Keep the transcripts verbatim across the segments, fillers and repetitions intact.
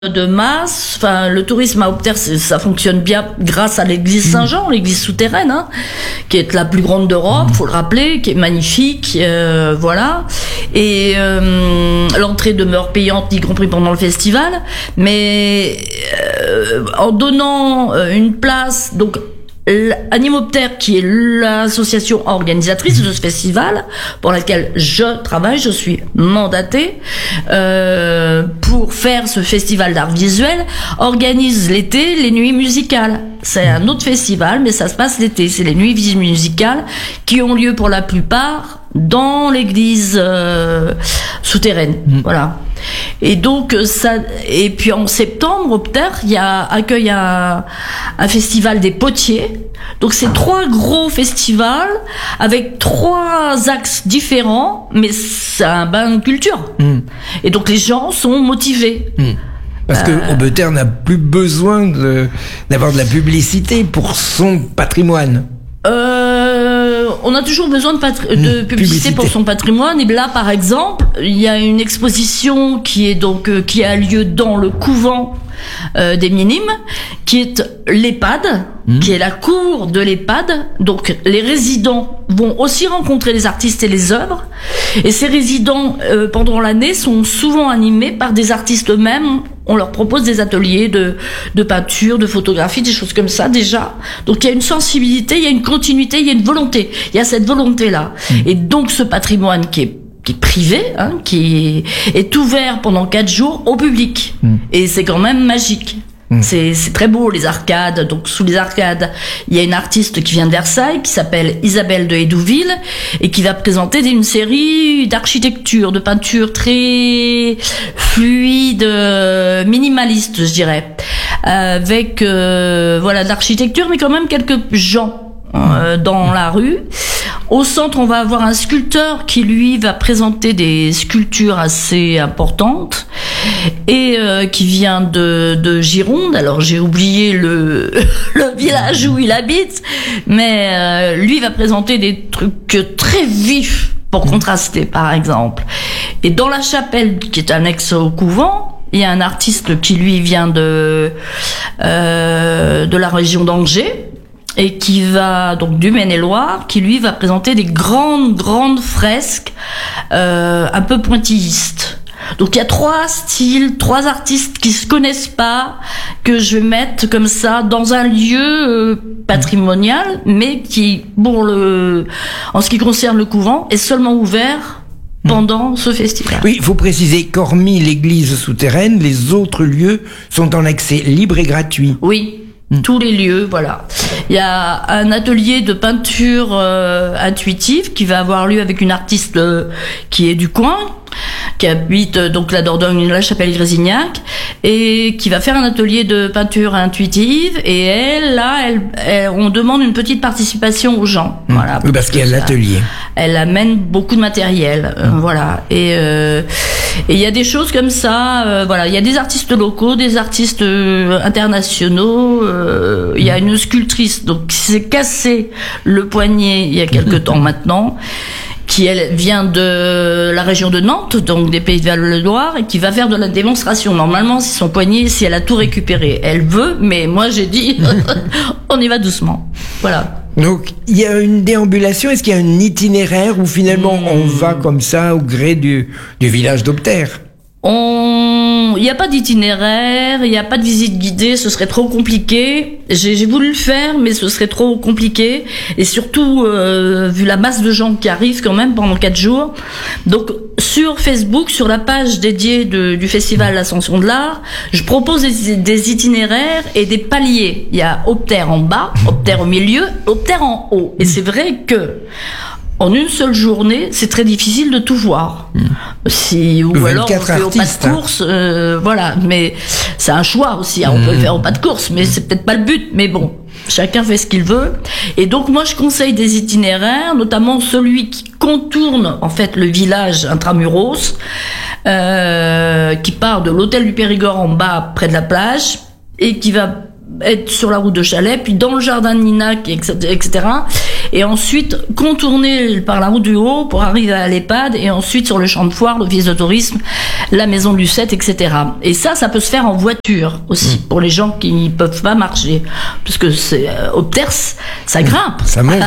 de masse. Enfin, le tourisme à Opter, ça fonctionne bien grâce à l'église Saint-Jean, l'église souterraine, hein, qui est la plus grande d'Europe, faut le rappeler, qui est magnifique, euh, voilà. Et euh, l'entrée demeure payante, y compris pendant le festival, mais euh, en donnant une place, donc Animopter, qui est l'association organisatrice de ce festival, pour laquelle je travaille, je suis mandatée euh, pour faire ce festival d'art visuel, organise l'été les nuits musicales. C'est un autre festival, mais ça se passe l'été. C'est les nuits musicales qui ont lieu pour la plupart dans l'église euh, souterraine. Mmh. Voilà. Et donc ça, et puis en septembre, Opter, il y a accueille un, un festival des potiers. Donc c'est trois gros festivals avec trois axes différents, mais c'est un bain de culture. Mmh. Et donc les gens sont motivés. Mmh. Parce que euh... Opter n'a plus besoin de, d'avoir de la publicité pour son patrimoine. Euh, on a toujours besoin de, patri- de publicité, publicité pour son patrimoine. Et là, par exemple, il y a une exposition qui est donc euh, qui a lieu dans le couvent euh, des Minimes, qui est l'EHPAD, mmh. qui est la cour de l'EHPAD. Donc, les résidents vont aussi rencontrer les artistes et les œuvres. Et ces résidents, euh, pendant l'année, sont souvent animés par des artistes eux-mêmes. On leur propose des ateliers de, de peinture, de photographie, des choses comme ça déjà. Donc il y a une sensibilité, il y a une continuité, il y a une volonté. Il y a cette volonté-là. Mmh. Et donc ce patrimoine qui est, qui est privé, hein, qui est, est ouvert pendant quatre jours au public. Mmh. Et c'est quand même magique. Mmh. C'est, c'est très beau, les arcades. Donc, sous les arcades, il y a une artiste qui vient de Versailles, qui s'appelle Isabelle de Hédouville, et qui va présenter une série d'architecture, de peinture très fluide, minimaliste, je dirais. Avec, euh, voilà, de l'architecture, mais quand même quelques gens euh, dans la rue. Au centre, on va avoir un sculpteur qui, lui, va présenter des sculptures assez importantes et euh, qui vient de, de Gironde. Alors, j'ai oublié le, le village où il habite, mais euh, lui va présenter des trucs très vifs pour contraster, par exemple. Et dans la chapelle, qui est annexe au couvent, il y a un artiste qui, lui, vient de, euh, de la région d'Angers, et qui va, donc du Maine-et-Loire, qui lui va présenter des grandes, grandes fresques euh, un peu pointillistes. Donc il y a trois styles, trois artistes qui se connaissent pas, que je vais mettre comme ça dans un lieu euh, patrimonial, mais qui, bon, le, en ce qui concerne le couvent, est seulement ouvert pendant ce festival. Oui, il faut préciser qu'hormis l'église souterraine, les autres lieux sont en accès libre et gratuit. Oui. Tous les lieux, voilà. Il y a un atelier de peinture euh, intuitive qui va avoir lieu avec une artiste euh, qui est du coin, qui habite euh, donc la Dordogne, la Chapelle-Grésignac, et qui va faire un atelier de peinture intuitive. Et elle, là, elle, elle, on demande une petite participation aux gens. Mmh. Voilà. Oui, parce qu'il y a l'atelier. Elle amène beaucoup de matériel, euh, mmh. voilà. Et euh, et il y a des choses comme ça. Euh, voilà, il y a des artistes locaux, des artistes euh, internationaux. Euh, il y a une sculptrice donc qui s'est cassé le poignet il y a quelque temps maintenant, qui elle vient de la région de Nantes, donc des Pays de Val-de-Loire, et qui va faire de la démonstration. Normalement, c'est son poignet, si elle a tout récupéré, elle veut, mais moi j'ai dit, on y va doucement. Voilà. Donc, il y a une déambulation, est-ce qu'il y a un itinéraire où finalement mmh. on va comme ça au gré du, du village d'Opter ? On, il n'y a pas d'itinéraire, il n'y a pas de visite guidée, ce serait trop compliqué. J'ai, j'ai voulu le faire, mais ce serait trop compliqué. Et surtout, euh, vu la masse de gens qui arrivent quand même pendant quatre jours. Donc, sur Facebook, sur la page dédiée de, du festival L'Ascension de l'Art, je propose des, des itinéraires et des paliers. Il y a Opter en bas, Opter au milieu, Opter en haut. Et c'est vrai que, en une seule journée, c'est très difficile de tout voir. Mmh. Si, ou alors on fait au pas de course, euh, voilà. Mais c'est un choix aussi. Hein. On mmh. peut le faire au pas de course, mais c'est peut-être pas le but. Mais bon, chacun fait ce qu'il veut. Et donc moi, je conseille des itinéraires, notamment celui qui contourne en fait le village intramuros, euh, qui part de l'hôtel du Périgord en bas, près de la plage, et qui va être sur la route de Chalais, puis dans le jardin de Ninac, et cetera. et ensuite contourner par la route du Haut pour arriver à l'EHPAD, et ensuite sur le champ de foire, l'office de tourisme, la maison du Sept, et cetera. Et ça, ça peut se faire en voiture aussi, mmh. pour les gens qui ne peuvent pas marcher, parce que c'est euh, au Pters, ça grimpe. Ça monte.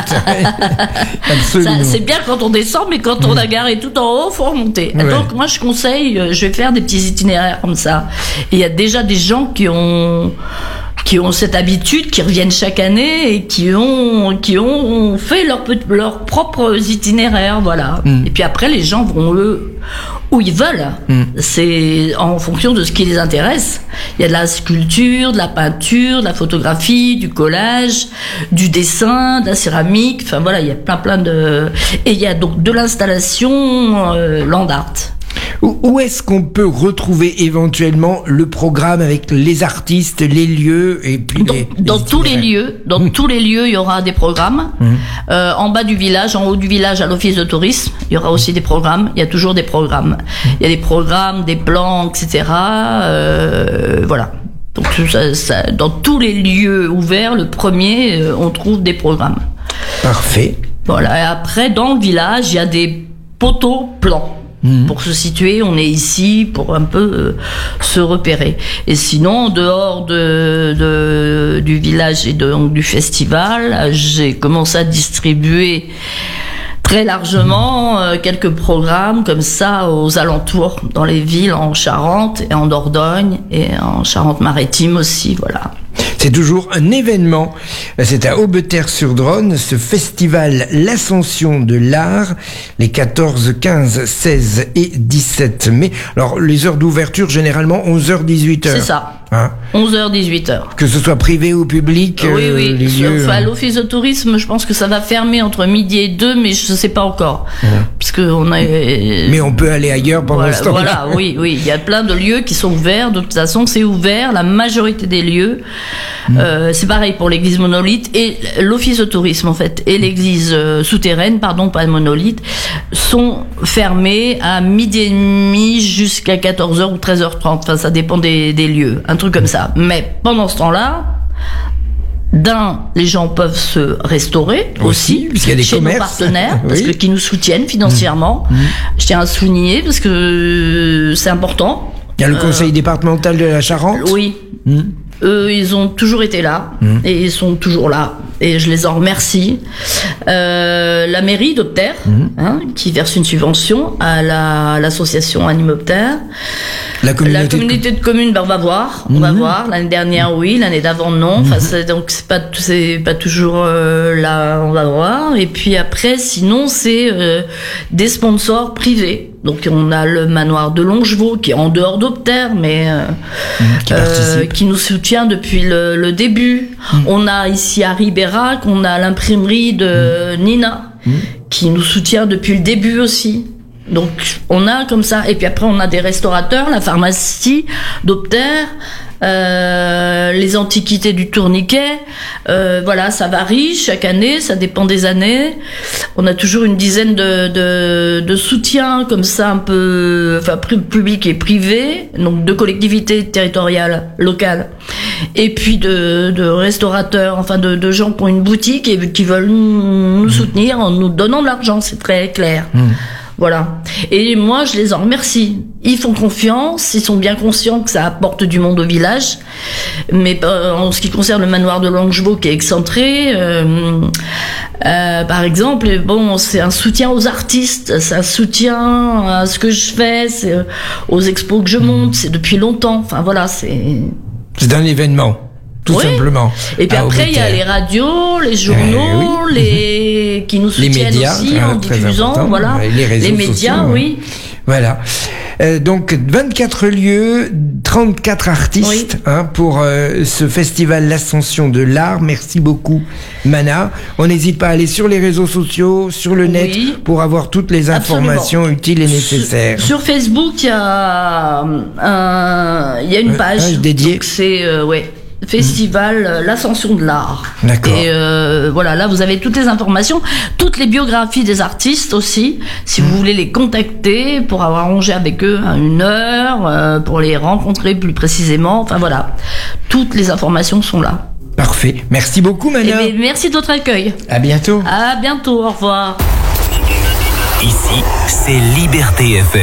Absolument. Ça, c'est bien quand on descend, mais quand mmh. on a garé tout en haut, faut remonter. Ouais. Donc moi, je conseille, je vais faire des petits itinéraires comme ça. Et il y a déjà des gens qui ont qui ont cette habitude, qui reviennent chaque année et qui ont qui ont fait leurs leurs propres itinéraires, voilà. Mm. Et puis après, les gens vont eux où ils veulent. Mm. C'est en fonction de ce qui les intéresse. Il y a de la sculpture, de la peinture, de la photographie, du collage, du dessin, de la céramique. Enfin voilà, il y a plein plein de et il y a donc de l'installation euh, land art. Où est-ce qu'on peut retrouver éventuellement le programme avec les artistes, les lieux et puis dans, les, dans les tous les lieux, dans mmh. tous les lieux, il y aura des programmes. Mmh. Euh, en bas du village, en haut du village, à l'office de tourisme, il y aura aussi des programmes. Il y a toujours des programmes. Mmh. Il y a des programmes, des plans, et cetera. Euh, voilà. Donc ça, ça, dans tous les lieux ouverts, le premier, euh, on trouve des programmes. Parfait. Voilà. Et après, dans le village, il y a des poteaux plans. Pour se situer, on est ici pour un peu euh, se repérer. Et sinon, en dehors de, de du village et de, donc, du festival, j'ai commencé à distribuer très largement euh, quelques programmes comme ça aux alentours, dans les villes en Charente et en Dordogne et en Charente-Maritime aussi, voilà. C'est toujours un événement. C'est à Aubeterre-sur-Dronne, ce festival L'Ascension de l'Art, les quatorze, quinze, seize et dix-sept mai. Alors, les heures d'ouverture, généralement, onze heures, dix-huit heures. C'est ça. Hein? onze heures, dix-huit heures. Que ce soit privé ou public. Oui, euh, oui. Les lieux... Enfin, l'office de tourisme, je pense que ça va fermer entre midi et deux, mais je ne sais pas encore. Mmh. Parce que on a... Mais on peut aller ailleurs pendant voilà, ce temps. Voilà, oui, oui. Il y a plein de lieux qui sont ouverts. De toute façon, c'est ouvert. La majorité des lieux. Mmh. Euh, c'est pareil pour l'église monolithe et l'office de tourisme, en fait, et l'église euh, souterraine, pardon, pas monolithe, sont fermés à midi et demi jusqu'à quatorze heures ou treize heures trente. Enfin, ça dépend des, des lieux. Un truc comme ça. Mais pendant ce temps-là, d'un, les gens peuvent se restaurer aussi, aussi y a des chez commerces. nos partenaires, oui. parce que qui nous soutiennent financièrement. Mmh. Je tiens à souligner parce que c'est important. Il y a le conseil euh, départemental de la Charente. Oui. Mmh. Eux, ils ont toujours été là mmh. et ils sont toujours là et je les en remercie. Euh, la mairie d'Aubeterre, mmh. hein, qui verse une subvention à la, à l'association Animopterre. La communauté, la communauté de, de communes, ben on va voir, mmh. on va voir. L'année dernière, oui, l'année d'avant, non. Enfin, mmh. c'est, donc c'est pas, c'est pas toujours euh, là, on va voir. Et puis après, sinon, c'est euh, des sponsors privés. Donc on a le manoir de Longevaux qui est en dehors d'Aubeterre, mais euh, mmh, qui, euh, qui nous soutient depuis le, le début. Mmh. On a ici à Ribérac, on a l'imprimerie de mmh. Nina mmh. qui nous soutient depuis le début aussi. Donc on a comme ça, et puis après on a des restaurateurs, la pharmacie d'Aubeterre, euh, les antiquités du Tourniquet, euh, voilà, ça varie chaque année, ça dépend des années. On a toujours une dizaine de, de, de soutiens comme ça, un peu, enfin public et privé, donc de collectivités territoriales locales, et puis de, de restaurateurs, enfin de, de gens qui ont une boutique et qui veulent nous soutenir en nous donnant de l'argent, c'est très clair. Mmh. Voilà. Et moi, je les en remercie. Ils font confiance, ils sont bien conscients que ça apporte du monde au village. Mais euh, en ce qui concerne le manoir de Longevaux qui est excentré, euh, euh, par exemple, bon, c'est un soutien aux artistes, c'est un soutien à ce que je fais, c'est aux expos que je monte, c'est depuis longtemps. Enfin voilà, c'est. C'est un événement. Tout oui. simplement. Et puis après, il y a les radios, les journaux, eh oui. les qui nous soutiennent les médias, aussi en diffusant, voilà. Les, réseaux les médias, sociaux, oui. Voilà. Euh, donc vingt-quatre lieux, trente-quatre artistes oui. hein, pour euh, ce festival L'Ascension de l'Art. Merci beaucoup, Mana. On n'hésite pas à aller sur les réseaux sociaux, sur le net, oui. pour avoir toutes les informations Absolument. utiles et nécessaires. Sur, sur Facebook, il y a un, il y a une page, page dédiée. Donc c'est euh, ouais. Festival mmh. L'Ascension de l'Art. D'accord. Et euh, voilà, là vous avez toutes les informations, toutes les biographies des artistes aussi, si mmh. vous voulez les contacter pour avoir arrangé avec eux une heure, euh, pour les rencontrer plus précisément. Enfin voilà, toutes les informations sont là. Parfait. Merci beaucoup, Mana. Eh bien, merci de votre accueil. À bientôt. À bientôt. Au revoir. Ici, c'est Liberté F M.